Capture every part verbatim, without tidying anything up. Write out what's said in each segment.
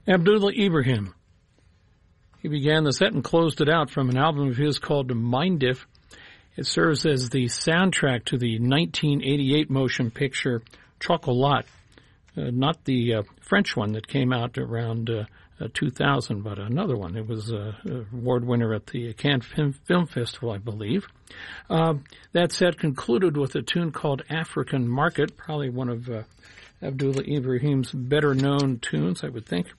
Abdullah Ibrahim. He began the set and closed it out from an album of his called Mindif. It serves as the soundtrack to the nineteen eighty-eight motion picture Chocolat, uh, not the uh, French one that came out around uh, uh, two thousand, but another one. It was uh, an award winner at the Cannes Film Festival, I believe. Uh, that set concluded with a tune called African Market, probably one of uh, Abdullah Ibrahim's better-known tunes, I would think.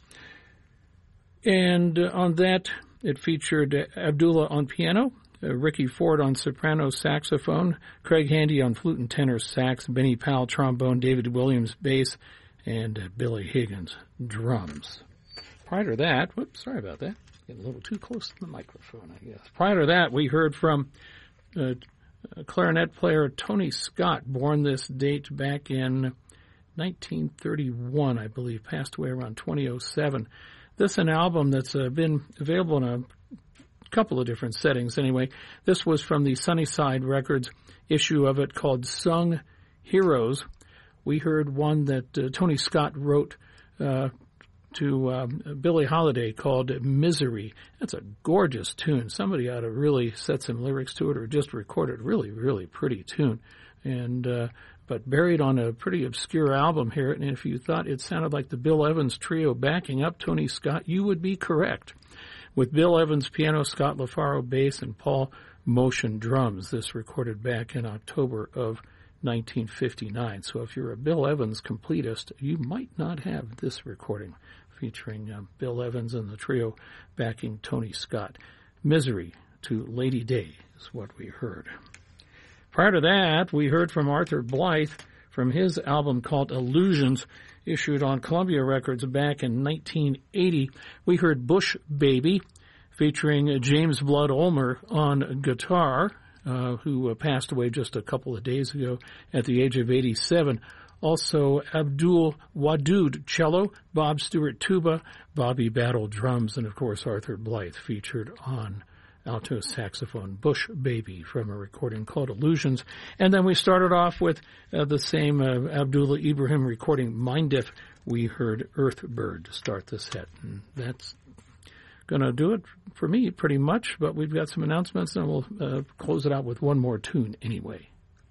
And uh, on that, it featured uh, Abdullah on piano, uh, Ricky Ford on soprano saxophone, Craig Handy on flute and tenor sax, Benny Powell trombone, David Williams bass, and uh, Billy Higgins drums. Prior to that, whoops, sorry about that, getting a little too close to the microphone, I guess. Prior to that, we heard from uh, clarinet player Tony Scott, born this date back in nineteen thirty-one, I believe, passed away around twenty oh seven. This is an album that's uh, been available in a couple of different settings anyway. This was from the Sunnyside Records issue of it called Sung Heroes. We heard one that uh, Tony Scott wrote uh, to um, Billie Holiday called Misery. That's a gorgeous tune. Somebody ought to really set some lyrics to it or just record it. Really, really pretty tune. And uh, but buried on a pretty obscure album here, and if you thought it sounded like the Bill Evans Trio backing up Tony Scott, you would be correct. With Bill Evans piano, Scott LaFaro bass, and Paul Motion drums. This recorded back in October of nineteen fifty-nine. So if you're a Bill Evans completist, you might not have this recording featuring uh, Bill Evans and the trio backing Tony Scott. Misery to Lady Day is what we heard. Prior to that, we heard from Arthur Blythe from his album called Illusions, issued on Columbia Records back in nineteen eighty. We heard Bush Baby, featuring James Blood Ulmer on guitar, uh, who uh, passed away just a couple of days ago at the age of eighty-seven. Also, Abdul Wadud cello, Bob Stewart tuba, Bobby Battle drums, and of course Arthur Blythe featured on alto saxophone, Bush Baby, from a recording called Illusions. And then we started off with uh, the same uh, Abdullah Ibrahim recording, Mindif. We heard Earthbird to start the set. And that's going to do it for me pretty much, but we've got some announcements, and we'll uh, close it out with one more tune anyway.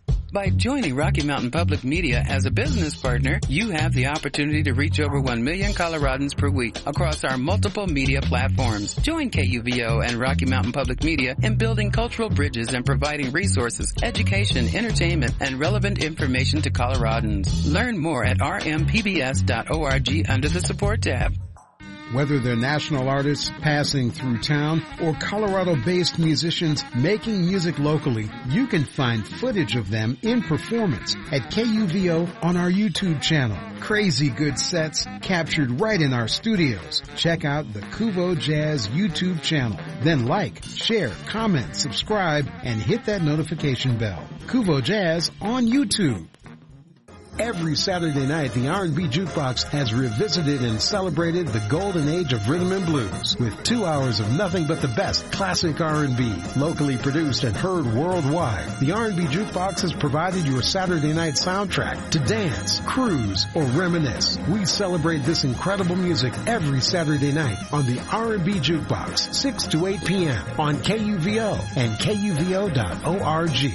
By joining Rocky Mountain Public Media as a business partner, you have the opportunity to reach over one million Coloradans per week across our multiple media platforms. Join K U V O and Rocky Mountain Public Media in building cultural bridges and providing resources, education, entertainment, and relevant information to Coloradans. Learn more at r m p b s dot org under the Support tab. Whether they're national artists passing through town or Colorado-based musicians making music locally, you can find footage of them in performance at K U V O on our YouTube channel. Crazy good sets captured right in our studios. Check out the Kuvo Jazz YouTube channel. Then like, share, comment, subscribe, and hit that notification bell. Kuvo Jazz on YouTube. Every Saturday night, the R and B Jukebox has revisited and celebrated the golden age of rhythm and blues with two hours of nothing but the best classic R and B, locally produced and heard worldwide. The R and B Jukebox has provided your Saturday night soundtrack to dance, cruise, or reminisce. We celebrate this incredible music every Saturday night on the R and B Jukebox, six to eight p.m. on K U V O and K U V O dot org.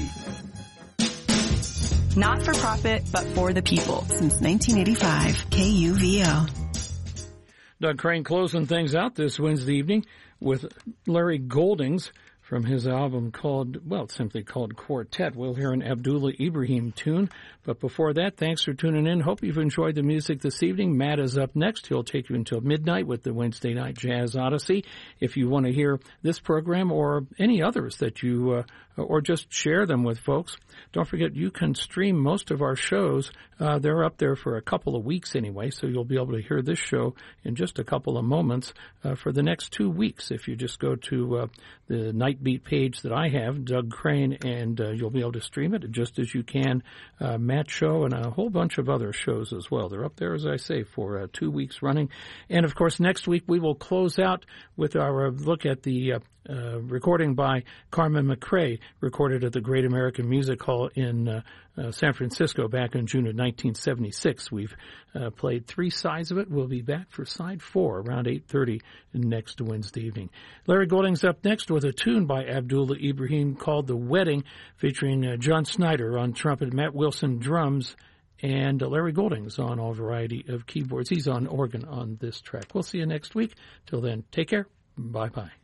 Not for profit, but for the people. Since nineteen eighty-five, K U V O. Doug Crane closing things out this Wednesday evening with Larry Goldings from his album called, well, it's simply called Quartet. We'll hear an Abdullah Ibrahim tune. But before that, thanks for tuning in. Hope you've enjoyed the music this evening. Matt is up next. He'll take you until midnight with the Wednesday Night Jazz Odyssey. If you want to hear this program or any others that you, uh, or just share them with folks, don't forget you can stream most of our shows. Uh, they're up there for a couple of weeks anyway, so you'll be able to hear this show in just a couple of moments uh, for the next two weeks. If you just go to uh, the Nightbeat page that I have, Doug Crane, and uh, you'll be able to stream it just as you can uh, Matt Show and a whole bunch of other shows as well. They're up there, as I say, for uh, two weeks running. And, of course, next week we will close out with our uh, look at the uh, uh, recording by Carmen McRae, recorded at the Great American Music Hall in uh, uh, San Francisco back in June of nineteen seventy-six. We've uh, played three sides of it. We'll be back for side four around eight thirty next Wednesday evening. Larry Golding's up next with a tune by Abdullah Ibrahim called The Wedding, featuring uh, John Snyder on trumpet, Matt Wilson drums, and uh, Larry Golding's on a variety of keyboards. He's on organ on this track. We'll see you next week. Till then, take care. Bye-bye.